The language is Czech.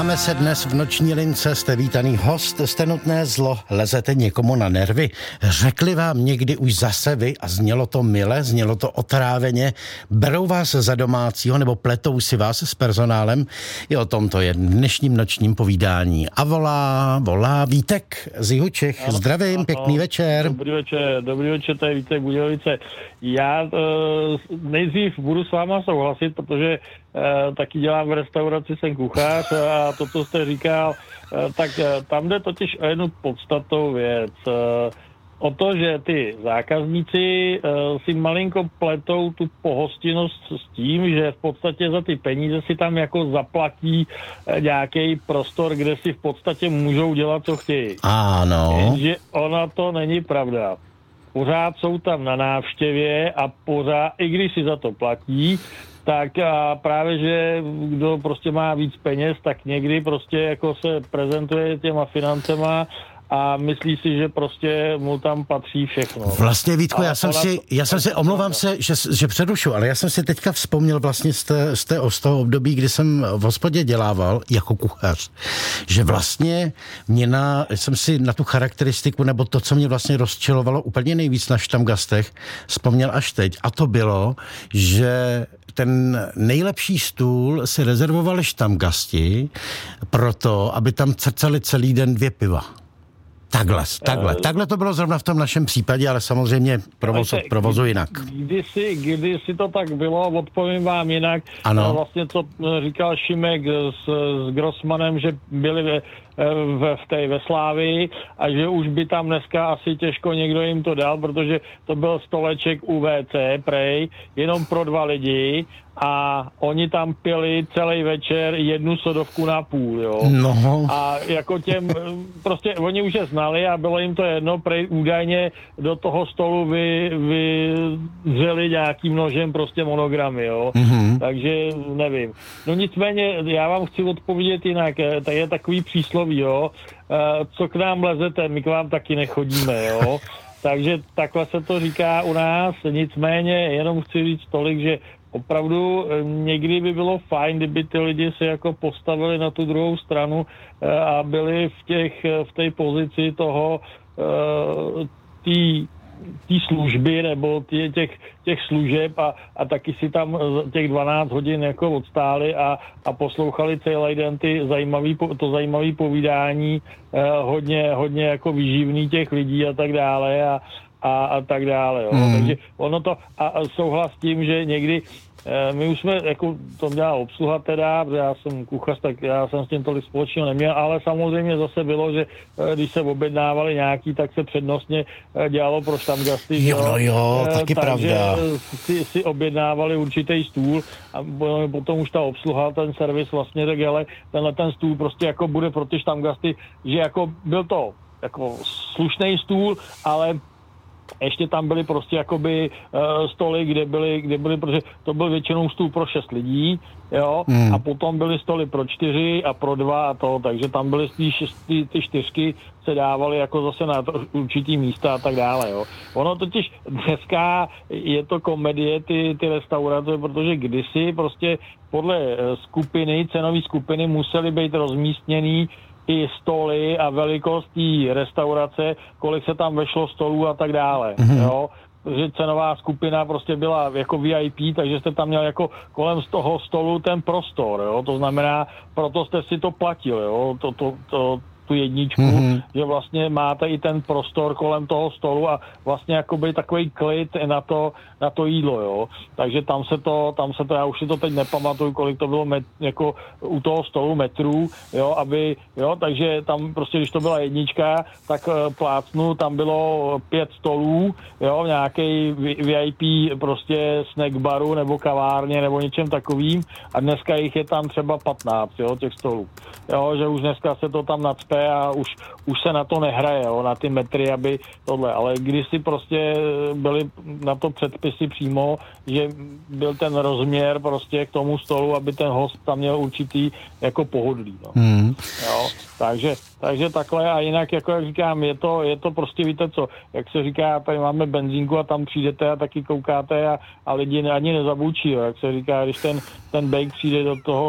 Máme se dnes v noční lince, jste vítaný host, jste nutné zlo, lezete někomu na nervy. Řekli vám někdy už zase vy a znělo to mile, znělo to otráveně, berou vás za domácího nebo pletou si vás s personálem? I o tomto je dnešním nočním povídání. A volá Vítek z Jihočech. Zdravím, pěkný večer. Dobrý večer, to je Vítek Budějovice. Já nejdřív budu s váma souhlasit, protože taky dělám v restauraci, jsem kuchař a to, co jste říkal, tak tam jde totiž o jednu podstatnou věc. O to, že ty zákazníci si malinko pletou tu pohostinnost s tím, že v podstatě za ty peníze si tam jako zaplatí nějaký prostor, kde si v podstatě můžou dělat, co chtějí. Ano. Jenže ona to není pravda. Pořád jsou tam na návštěvě a pořád, i když si za to platí, tak a právě, že kdo prostě má víc peněz, tak někdy prostě jako se prezentuje těma financema a myslí si, že prostě mu tam patří všechno. Vlastně, Vítku, já jsem si, omlouvám se, že přerušu, ale já jsem si teďka vzpomněl vlastně z toho období, kdy jsem v hospodě dělával jako kuchař, že vlastně jsem si na tu charakteristiku, nebo to, co mě vlastně rozčilovalo úplně nejvíc na štamgastech, vzpomněl až teď. A to bylo, že ten nejlepší stůl si rezervovali štamgasti proto, aby tam crcali celý den 2 piva. Takhle to bylo zrovna v tom našem případě, ale samozřejmě provozu jinak. Kdysi to tak bylo, odpovím vám jinak. Ano. Vlastně, co říkal Šimek s Grossmanem, že byli ve Slávii a že už by tam dneska asi těžko někdo jim to dal, protože to byl stoleček u WC, prej, jenom pro 2 lidi a oni tam pili celý večer 1 sodovku na půl, jo. No. A jako těm, prostě oni už je znali a bylo jim to jedno, prej údajně do toho stolu vyzřeli nějakým nožem prostě monogramy, jo. Mm-hmm. Takže nevím. No nicméně, já vám chci odpovědět jinak, to je takový přísloví, jo. Co k nám lezete, my k vám taky nechodíme, jo. Takže takhle se to říká u nás, nicméně jenom chci říct tolik, že opravdu někdy by bylo fajn, kdyby ty lidi se jako postavili na tu druhou stranu a byli v té pozici toho té služby nebo těch služeb a taky si tam těch 12 hodin jako odstáli a poslouchali celý den to zajímavý povídání, hodně jako výživný těch lidí a tak dále a tak dále. Jo. Takže ono to a souhlas s tím, že někdy my už jsme, jako to měla obsluha teda, protože já jsem kuchař, tak já jsem s tím tolik společného neměl, ale samozřejmě zase bylo, že když se objednávali nějaký, tak se přednostně dělalo pro štamgasty. Jo, taky pravda. Si objednávali určitý stůl a potom už ta obsluha, ten servis vlastně tak, ale ten stůl prostě jako bude pro ty štamgasty, že jako byl to jako slušný stůl, ale ještě tam byly prostě jakoby stoly, kde byly, protože to byl většinou stůl pro 6 lidí, jo, a potom byly stoly pro 4 a pro 2 a to, takže tam byly ty 4 se dávaly jako zase na určitý místa a tak dále, jo. Ono totiž dneska je to komedie, ty restaurace, protože kdysi prostě podle cenové skupiny musely být rozmístěný i stoly a velikost té restaurace, kolik se tam vešlo stolů a tak dále, jo. Protože cenová skupina prostě byla jako VIP, takže jste tam měl jako kolem z toho stolu ten prostor, jo. To znamená, proto jste si to platil, jo. Tu jedničku, že vlastně máte i ten prostor kolem toho stolu a vlastně jakoby takový klid na to jídlo, jo. Takže tam se to, já už si to teď nepamatuju, kolik to bylo jako u toho stolu metrů, jo, takže tam prostě, když to byla jednička, tak plácnu, tam bylo 5 stolů, jo, nějaký VIP prostě snack baru nebo kavárně nebo něčem takovým a dneska jich je tam třeba 15, jo, těch stolů. Jo, že už dneska se to tam nacpe a už se na to nehraje, jo, na ty metry, aby tohle, ale když si prostě byly na to předpisy přímo, že byl ten rozměr prostě k tomu stolu, aby ten host tam měl určitý jako pohodlí, no. Jo, takže takhle a jinak, jako jak říkám, je to prostě, víte co, jak se říká, tady máme benzínku a tam přijdete a taky koukáte a lidi ani nezabůčí, jo, jak se říká, když ten bejk přijde do toho